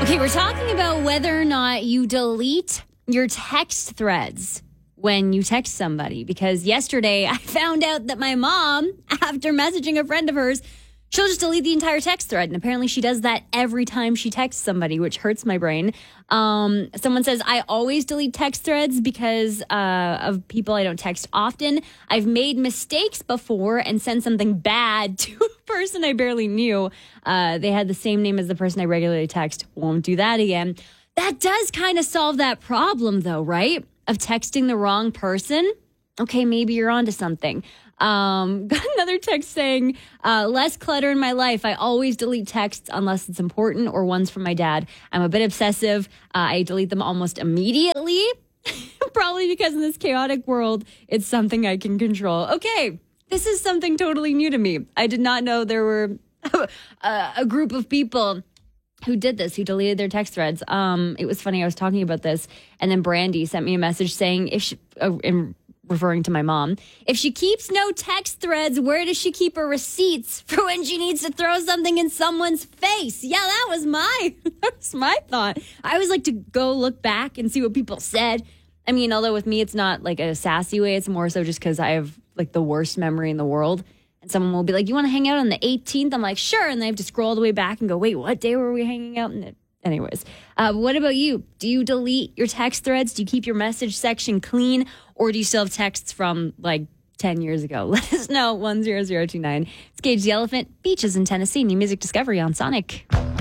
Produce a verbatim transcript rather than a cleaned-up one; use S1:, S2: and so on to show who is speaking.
S1: Okay, we're talking about whether or not you delete your text threads when you text somebody. Because yesterday I found out that my mom, after messaging a friend of hers, she'll just delete the entire text thread. And apparently she does that every time she texts somebody, which hurts my brain. Um, someone says, I always delete text threads because uh, of people I don't text often. I've made mistakes before and sent something bad to a person I barely knew. Uh, they had the same name as the person I regularly text. Won't do that again. That does kind of solve that problem, though, right? Of texting the wrong person. Okay, maybe you're onto something. Um, got another text saying, uh, less clutter in my life. I always delete texts unless it's important or ones from my dad. I'm a bit obsessive. Uh, I delete them almost immediately. Probably because in this chaotic world, it's something I can control. Okay, this is something totally new to me. I did not know there were a, a group of people who did this, who deleted their text threads. Um, it was funny. I was talking about this, and then Brandy sent me a message saying, if she, uh, in referring to my mom, if she keeps no text threads, where does she keep her receipts for when she needs to throw something in someone's face? Yeah, that was my that was my thought. I always like to go look back and see what people said. I mean, although with me, it's not like a sassy way. It's more so just because I have like the worst memory in the world. And someone will be like, you want to hang out on the eighteenth? I'm like, sure. And they have to scroll all the way back and go, wait, what day were we hanging out? And it, anyways, uh, what about you? Do you delete your text threads? Do you keep your message section clean? Or do you still have texts from like ten years ago? Let us know. one zero zero two nine. It's Cage the Elephant, Beaches in Tennessee. New music discovery on Sonic.